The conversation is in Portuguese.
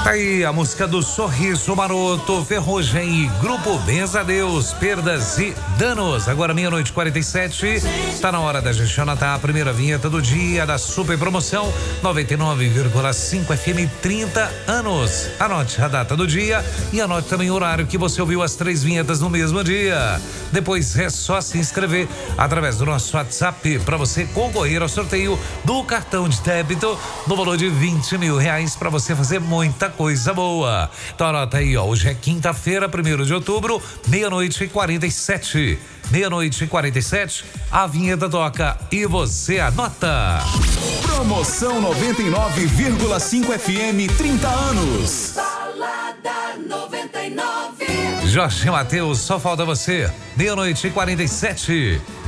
Aí a música do Sorriso Maroto, Ferrugem e Grupo Benza Deus, Perdas e Danos. Agora 00:47, tá na hora da gente anotar a primeira vinheta do dia da super promoção 99,5 FM 30 anos. Anote a data do dia e anote também o horário que você ouviu as 3 vinhetas no mesmo dia. Depois é só se inscrever através do nosso WhatsApp para você concorrer ao sorteio do cartão de débito no valor de R$20 mil para você fazer muita coisa boa. Então anota aí, ó, hoje é quinta-feira, 1º de outubro, 00:47. 00:47, a vinheta toca e você anota. Promoção 99,5 FM 30 anos. Balada 99. Jorge Mateus, só falta você. 00:47.